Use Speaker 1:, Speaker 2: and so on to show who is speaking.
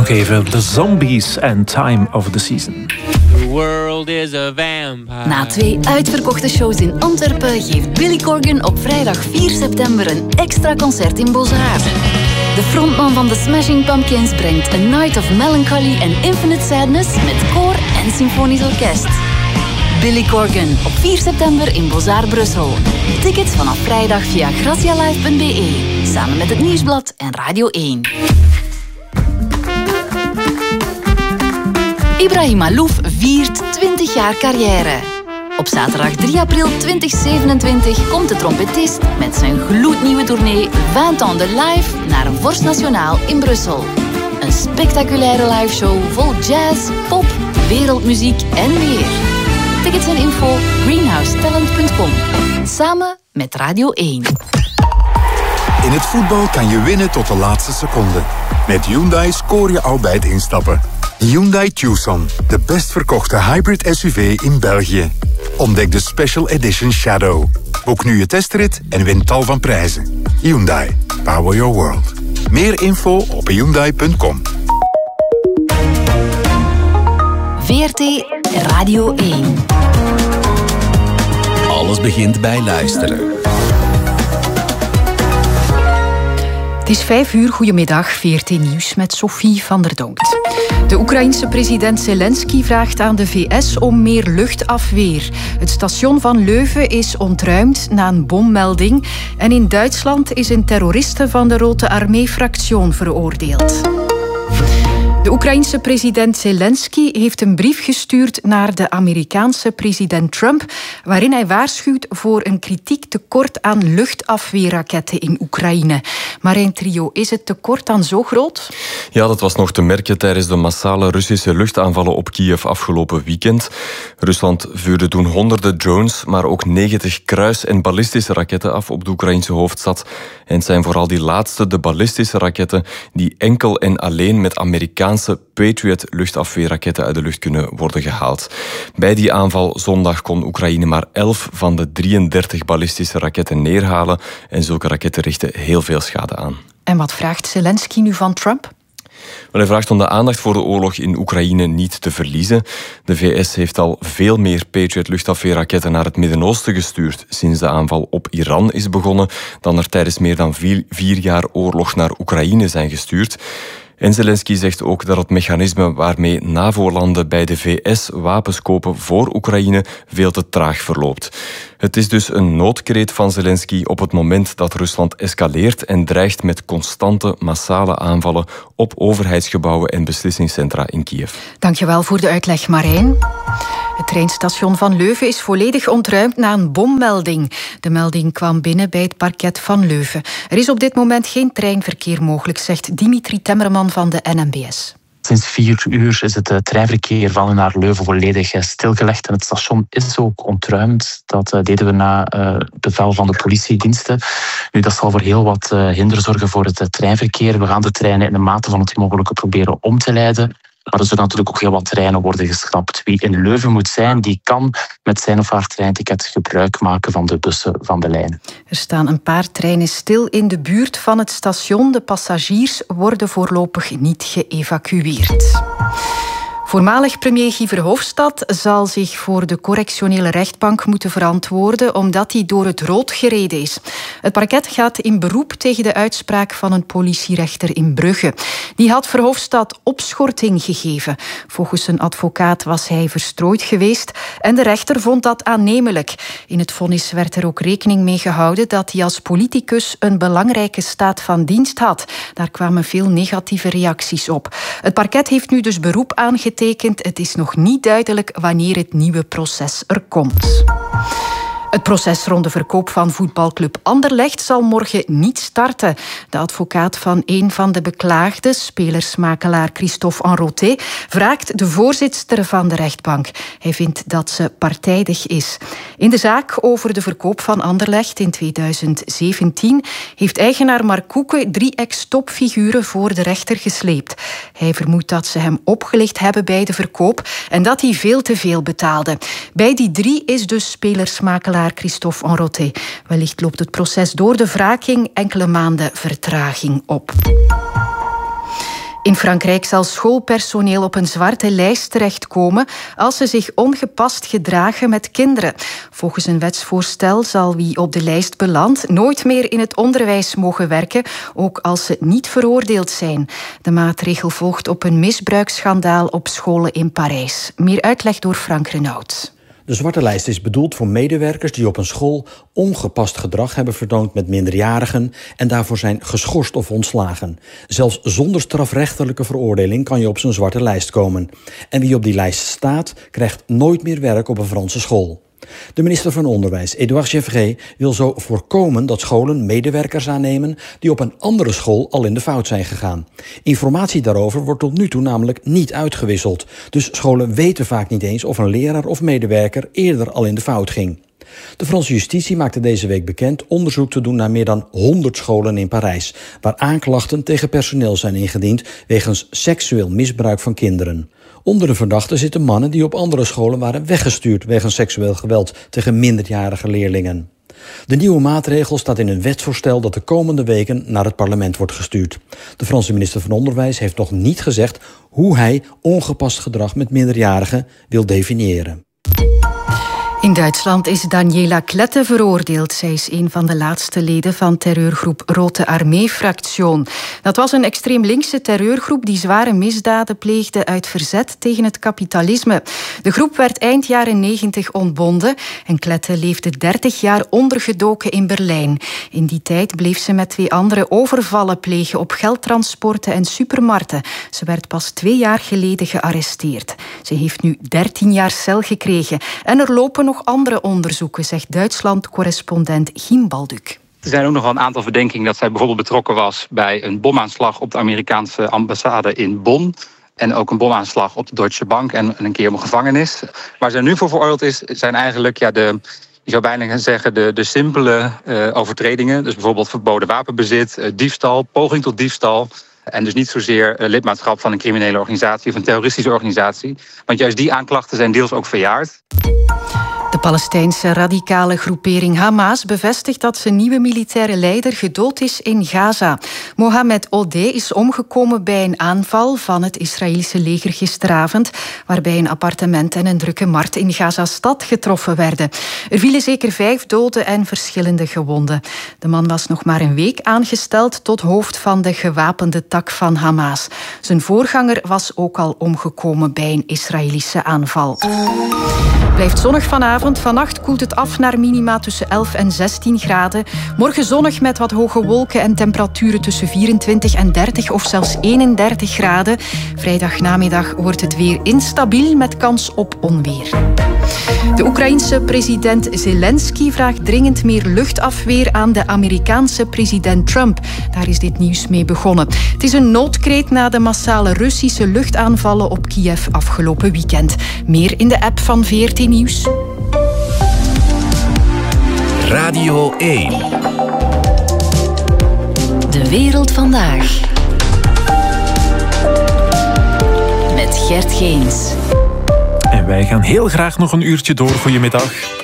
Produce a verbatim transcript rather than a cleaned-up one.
Speaker 1: nog even The Zombies en Time of the Season.
Speaker 2: The world is a vampire.
Speaker 3: Na twee uitverkochte shows in Antwerpen geeft Billy Corgan op vrijdag vier september een extra concert in Bozar. De frontman van The Smashing Pumpkins brengt A Night of Melancholy and Infinite Sadness met koor en symfonisch orkest. Billy Corgan op vier september in Bozar Brussel. Tickets vanaf vrijdag via gracialive punt b e. Samen met het Nieuwsblad en Radio één. Ibrahim Malouf viert twintig jaar carrière. Op zaterdag drie april tweeduizend zevenentwintig komt de trompetist met zijn gloednieuwe tournee vingt ans de live naar een Vorst Nationaal in Brussel. Een spectaculaire liveshow vol jazz, pop, wereldmuziek en meer. Tickets en info greenhouse talent punt com. Samen met Radio één.
Speaker 4: In het voetbal kan je winnen tot de laatste seconde. Met Hyundai scoor je al bij het instappen. Hyundai Tucson, de best verkochte hybrid S U V in België. Ontdek de Special Edition Shadow. Boek nu je testrit en win tal van prijzen. Hyundai, power your world. Meer info op hyundai punt com.
Speaker 3: V R T Radio één.
Speaker 5: Alles begint bij luisteren.
Speaker 6: Het is vijf uur, goedemiddag, V R T Nieuws met Sophie van der Donkt. De Oekraïense president Zelensky vraagt aan de V S om meer luchtafweer. Het station van Leuven is ontruimd na een bommelding. En in Duitsland is een terroriste van de Rote Armee-fractie veroordeeld. De Oekraïense president Zelensky heeft een brief gestuurd naar de Amerikaanse president Trump, waarin hij waarschuwt voor een kritiek tekort aan luchtafweerraketten in Oekraïne. Marijn Trio, is het tekort dan zo groot?
Speaker 7: Ja, dat was nog te merken tijdens de massale Russische luchtaanvallen op Kiev afgelopen weekend. Rusland vuurde toen honderden drones, maar ook negentig kruis- en ballistische raketten af op de Oekraïnse hoofdstad. En het zijn vooral die laatste, de ballistische raketten, die enkel en alleen met Amerikaanse Patriot-luchtafweerraketten uit de lucht kunnen worden gehaald. Bij die aanval zondag kon Oekraïne maar elf van de drieëndertig ballistische raketten neerhalen en zulke raketten richten heel veel schade aan.
Speaker 6: En wat vraagt Zelensky nu van Trump?
Speaker 7: Hij vraagt om de aandacht voor de oorlog in Oekraïne niet te verliezen. De V S heeft al veel meer Patriot-luchtafweerraketten naar het Midden-Oosten gestuurd sinds de aanval op Iran is begonnen, dan er tijdens meer dan vier, vier jaar oorlog naar Oekraïne zijn gestuurd. En Zelensky zegt ook dat het mechanisme waarmee NAVO-landen bij de V S wapens kopen voor Oekraïne veel te traag verloopt. Het is dus een noodkreet van Zelensky op het moment dat Rusland escaleert en dreigt met constante massale aanvallen op overheidsgebouwen en beslissingscentra in Kiev.
Speaker 6: Dankjewel voor de uitleg, Marijn. Het treinstation van Leuven is volledig ontruimd na een bommelding. De melding kwam binnen bij het parket van Leuven. Er is op dit moment geen treinverkeer mogelijk, zegt Dimitri Temmerman van de N M B S.
Speaker 8: Sinds vier uur is het treinverkeer van en naar Leuven volledig stilgelegd en het station is ook ontruimd. Dat deden we na bevel van de politiediensten. Nu, dat zal voor heel wat hinder zorgen voor het treinverkeer. We gaan de treinen in de mate van het mogelijke proberen om te leiden. Maar er zullen natuurlijk ook heel wat treinen worden geschrapt. Wie in Leuven moet zijn, die kan met zijn of haar treinticket gebruik maken van de bussen van de lijnen.
Speaker 6: Er staan een paar treinen stil in de buurt van het station. De passagiers worden voorlopig niet geëvacueerd. Voormalig premier Guy Verhofstadt zal zich voor de correctionele rechtbank moeten verantwoorden omdat hij door het rood gereden is. Het parket gaat in beroep tegen de uitspraak van een politierechter in Brugge. Die had Verhofstadt opschorting gegeven. Volgens een advocaat was hij verstrooid geweest en de rechter vond dat aannemelijk. In het vonnis werd er ook rekening mee gehouden dat hij als politicus een belangrijke staat van dienst had. Daar kwamen veel negatieve reacties op. Het parket heeft nu dus beroep aangetekend. Het is nog niet duidelijk wanneer het nieuwe proces er komt. Het proces rond de verkoop van voetbalclub Anderlecht zal morgen niet starten. De advocaat van een van de beklaagden, spelersmakelaar Christophe Enroté, wraakt de voorzitster van de rechtbank. Hij vindt dat ze partijdig is. In de zaak over de verkoop van Anderlecht in tweeduizend zeventien heeft eigenaar Mark Koeken drie ex-topfiguren voor de rechter gesleept. Hij vermoedt dat ze hem opgelicht hebben bij de verkoop en dat hij veel te veel betaalde. Bij die drie is dus spelersmakelaar Christophe Enroté. Wellicht loopt het proces door de wraking enkele maanden vertraging op. In Frankrijk zal schoolpersoneel op een zwarte lijst terechtkomen als ze zich ongepast gedragen met kinderen. Volgens een wetsvoorstel zal wie op de lijst belandt nooit meer in het onderwijs mogen werken, ook als ze niet veroordeeld zijn. De maatregel volgt op een misbruiksschandaal op scholen in Parijs. Meer uitleg door Frank Renaud.
Speaker 9: De zwarte lijst is bedoeld voor medewerkers die op een school ongepast gedrag hebben vertoond met minderjarigen en daarvoor zijn geschorst of ontslagen. Zelfs zonder strafrechtelijke veroordeling kan je op zo'n zwarte lijst komen. En wie op die lijst staat, krijgt nooit meer werk op een Franse school. De minister van Onderwijs, Édouard Gevrey, wil zo voorkomen dat scholen medewerkers aannemen die op een andere school al in de fout zijn gegaan. Informatie daarover wordt tot nu toe namelijk niet uitgewisseld. Dus scholen weten vaak niet eens of een leraar of medewerker eerder al in de fout ging. De Franse justitie maakte deze week bekend onderzoek te doen naar meer dan honderd scholen in Parijs, waar aanklachten tegen personeel zijn ingediend wegens seksueel misbruik van kinderen. Onder de verdachten zitten mannen die op andere scholen waren weggestuurd wegens seksueel geweld tegen minderjarige leerlingen. De nieuwe maatregel staat in een wetsvoorstel dat de komende weken naar het parlement wordt gestuurd. De Franse minister van Onderwijs heeft nog niet gezegd hoe hij ongepast gedrag met minderjarigen wil definiëren.
Speaker 6: In Duitsland is Daniela Klette veroordeeld. Zij is een van de laatste leden van terreurgroep Rote Armee-fractie. Dat was een extreem linkse terreurgroep die zware misdaden pleegde uit verzet tegen het kapitalisme. De groep werd eind jaren negentig ontbonden en Klette leefde dertig jaar ondergedoken in Berlijn. In die tijd bleef ze met twee anderen overvallen plegen op geldtransporten en supermarkten. Ze werd pas twee jaar geleden gearresteerd. Ze heeft nu dertien jaar cel gekregen en er lopen nog andere onderzoeken, zegt Duitsland-correspondent Giem Balduk.
Speaker 10: Er zijn ook nog wel een aantal verdenkingen dat zij bijvoorbeeld betrokken was bij een bomaanslag op de Amerikaanse ambassade in Bonn. En ook een bomaanslag op de Deutsche Bank en een keer op een gevangenis. Waar zij nu voor veroordeeld is, zijn eigenlijk ja, de, je zou bijna zeggen, de, de simpele uh, overtredingen. Dus bijvoorbeeld verboden wapenbezit, uh, diefstal, poging tot diefstal. En dus niet zozeer uh, lidmaatschap van een criminele organisatie of een terroristische organisatie. Want juist die aanklachten zijn deels ook verjaard.
Speaker 6: De Palestijnse radicale groepering Hamas bevestigt dat zijn nieuwe militaire leider gedood is in Gaza. Mohamed Odeh is omgekomen bij een aanval van het Israëlische leger gisteravond, waarbij een appartement en een drukke markt in Gaza-stad getroffen werden. Er vielen zeker vijf doden en verschillende gewonden. De man was nog maar een week aangesteld tot hoofd van de gewapende tak van Hamas. Zijn voorganger was ook al omgekomen bij een Israëlische aanval. Blijft zonnig vanavond. Vannacht koelt het af naar minima tussen elf en zestien graden. Morgen zonnig met wat hoge wolken en temperaturen tussen vierentwintig en dertig of zelfs eenendertig graden. Vrijdagnamiddag wordt het weer instabiel met kans op onweer. De Oekraïense president Zelensky vraagt dringend meer luchtafweer aan de Amerikaanse president Trump. Daar is dit nieuws mee begonnen. Het is een noodkreet na de massale Russische luchtaanvallen op Kiev afgelopen weekend. Meer in de app van V R T Nieuws.
Speaker 5: Radio één.
Speaker 3: De wereld vandaag. Met Gert Geens.
Speaker 1: En wij gaan heel graag nog een uurtje door. Goedemiddag.